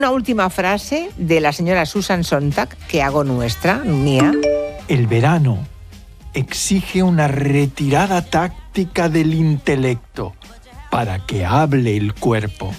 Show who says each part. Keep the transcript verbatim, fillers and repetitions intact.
Speaker 1: Una última frase de la señora Susan Sontag que hago nuestra, mía.
Speaker 2: El verano exige una retirada táctica del intelecto para que hable el cuerpo.